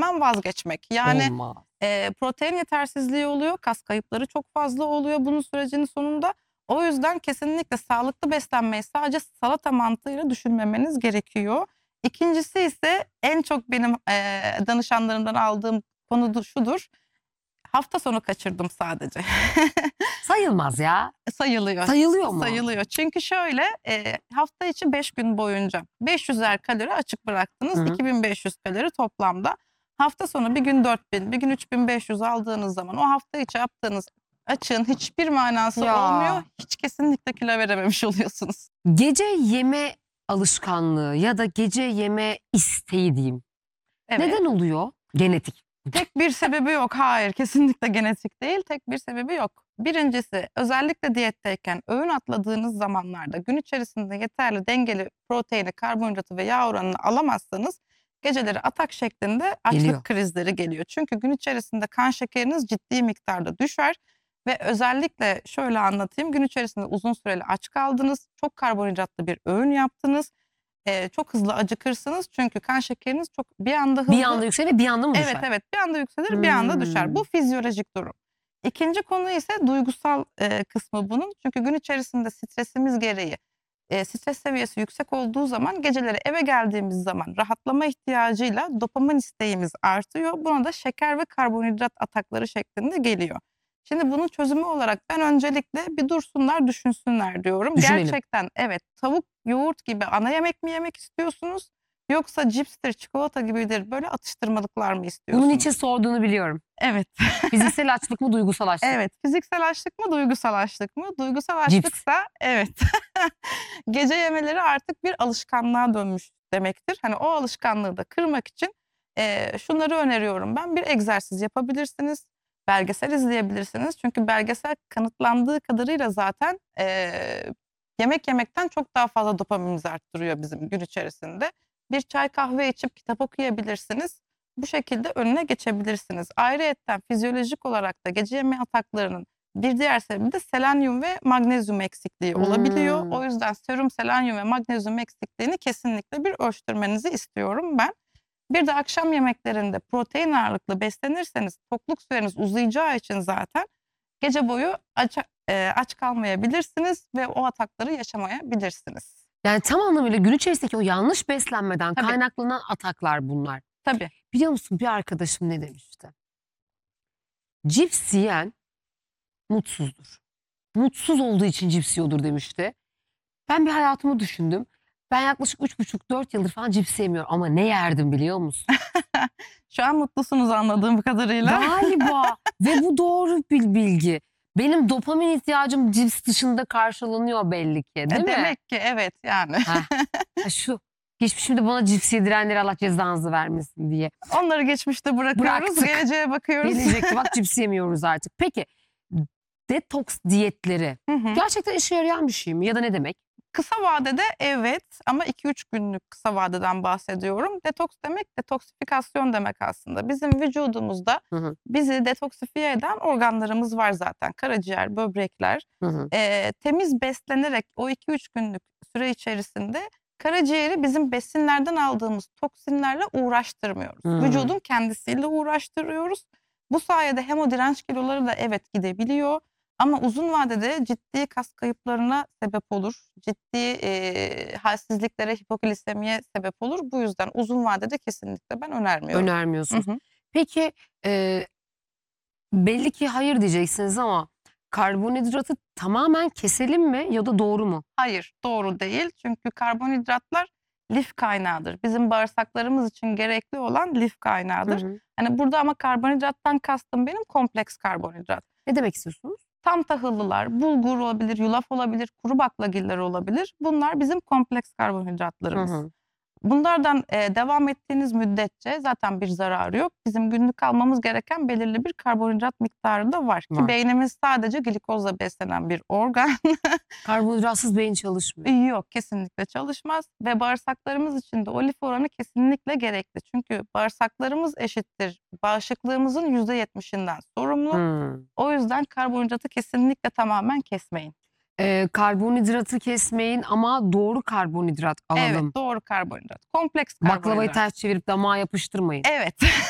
tamamen vazgeçmek. Yani Olmaz. protein yetersizliği oluyor, kas kayıpları çok fazla oluyor bunun sürecinin sonunda. O yüzden kesinlikle sağlıklı beslenmeyi sadece salata mantığıyla düşünmemeniz gerekiyor. İkincisi ise en çok benim danışanlarımdan aldığım konu şudur. Hafta sonu kaçırdım sadece. Sayılmaz ya. Sayılıyor. Sayılıyor mu? Sayılıyor. Çünkü şöyle hafta içi 5 gün boyunca 500'er kalori açık bıraktınız. Hı hı. 2500 kalori toplamda. Hafta sonu bir gün 4000, bir gün 3500 aldığınız zaman o hafta içi yaptığınız açığın hiçbir manası Ya. olmuyor. Hiç kesinlikle kilo verememiş oluyorsunuz. Gece yeme alışkanlığı ya da gece yeme isteği diyeyim. Evet. Neden oluyor? Genetik. Tek bir sebebi yok. Hayır, kesinlikle genetik değil. Tek bir sebebi yok. Birincisi, özellikle diyetteyken öğün atladığınız zamanlarda gün içerisinde yeterli dengeli proteini, karbonhidratı ve yağ oranını alamazsanız geceleri atak şeklinde açlık Geliyor. krizleri geliyor. Çünkü gün içerisinde kan şekeriniz ciddi miktarda düşer ve özellikle şöyle anlatayım. Gün içerisinde uzun süreli aç kaldınız, çok karbonhidratlı bir öğün yaptınız. Çok hızlı acıkırsınız çünkü kan şekeriniz çok bir anda hızlı. Bir anda yükselir ve bir anda mı düşer? Evet evet, bir anda yükselir, bir anda düşer. Bu fizyolojik durum. İkinci konu ise duygusal kısmı bunun. Çünkü gün içerisinde stresimiz gereği stres seviyesi yüksek olduğu zaman geceleri eve geldiğimiz zaman rahatlama ihtiyacıyla dopamin isteğimiz artıyor. Buna da şeker ve karbonhidrat atakları şeklinde geliyor. Şimdi bunun çözümü olarak ben öncelikle bir dursunlar, düşünsünler diyorum. Düşünelim. Gerçekten evet, tavuk, yoğurt gibi ana yemek mi yemek istiyorsunuz? Yoksa cipstir, çikolata gibidir böyle atıştırmalıklar mı istiyorsunuz? Bunun için sorduğunu biliyorum. Evet. Fiziksel açlık mı, duygusal açlık? Evet. Fiziksel açlık mı, duygusal açlık mı? Duygusal Cips. açlıksa evet. Gece yemeleri artık bir alışkanlığa dönmüş demektir. Hani o alışkanlığı da kırmak için şunları öneriyorum ben. Bir egzersiz yapabilirsiniz. Belgesel izleyebilirsiniz. Çünkü belgesel kanıtlandığı kadarıyla zaten yemek yemekten çok daha fazla dopaminimizi arttırıyor bizim gün içerisinde. Bir çay kahve içip kitap okuyabilirsiniz. Bu şekilde önüne geçebilirsiniz. Ayrıyeten fizyolojik olarak da gece yeme ataklarının bir diğer sebebi de selenyum ve magnezyum eksikliği olabiliyor. O yüzden serum, selenyum ve magnezyum eksikliğini kesinlikle bir ölçtürmenizi istiyorum ben. Bir de akşam yemeklerinde protein ağırlıklı beslenirseniz tokluk süreniz uzayacağı için zaten gece boyu aç kalmayabilirsiniz ve o atakları yaşamayabilirsiniz. Yani tam anlamıyla gün içerisindeki o yanlış beslenmeden Tabii. kaynaklanan ataklar bunlar. Tabii. Biliyor musun bir arkadaşım ne demişti? Cips yiyen mutsuzdur. Mutsuz olduğu için cips yiyordur demişti. Ben bir hayatımı düşündüm. Ben yaklaşık 3,5-4 yıldır falan cips yemiyorum ama ne yerdim biliyor musun? Şu an mutlusunuz anladığım kadarıyla. Galiba ve bu doğru bir bilgi. Benim dopamin ihtiyacım cips dışında karşılanıyor belli ki, değil mi? Demek ki evet yani. Şu geçmişimde bana cips yedirenleri Allah cezanızı vermesin diye. Onları geçmişte bırakıyoruz. Bıraktık. Geleceğe bakıyoruz. Gelecekte bak cips yemiyoruz artık. Peki detoks diyetleri gerçekten işe yarayan bir şey mi ya da ne demek? Kısa vadede evet ama 2-3 günlük kısa vadeden bahsediyorum. Detoks demek detoksifikasyon demek aslında. Bizim vücudumuzda bizi detoksifiye eden organlarımız var zaten. Karaciğer, böbrekler. Temiz beslenerek o 2-3 günlük süre içerisinde karaciğeri bizim besinlerden aldığımız toksinlerle uğraştırmıyoruz. Vücudun kendisiyle uğraştırıyoruz. Bu sayede hemodirenç kiloları da evet gidebiliyor. Ama uzun vadede ciddi kas kayıplarına sebep olur. Ciddi halsizliklere, hipoglisemiye sebep olur. Bu yüzden uzun vadede kesinlikle ben önermiyorum. Önermiyorsunuz. Peki belli ki hayır diyeceksiniz ama karbonhidratı tamamen keselim mi ya da doğru mu? Hayır, doğru değil. Çünkü karbonhidratlar lif kaynağıdır. Bizim bağırsaklarımız için gerekli olan lif kaynağıdır. Hani burada ama karbonhidrattan kastım benim kompleks karbonhidrat. Ne demek istiyorsunuz? Tam tahıllılar, bulgur olabilir, yulaf olabilir, kuru baklagiller olabilir. Bunlar bizim kompleks karbonhidratlarımız. Bunlardan devam ettiğiniz müddetçe zaten bir zararı yok. Bizim günlük almamız gereken belirli bir karbonhidrat miktarı da var. Ki beynimiz sadece glikozla beslenen bir organ. Karbonhidratsız beyin çalışmıyor. Yok, kesinlikle çalışmaz. Ve bağırsaklarımız için de o lif oranı kesinlikle gerekli. Çünkü bağırsaklarımız eşittir bağışıklığımızın %70'inden sorumlu. O yüzden karbonhidratı kesinlikle tamamen kesmeyin. Karbonhidratı kesmeyin ama doğru karbonhidrat alalım. Evet, doğru karbonhidrat. Kompleks karbonhidrat. Baklavayı ters çevirip damağa yapıştırmayın. Evet.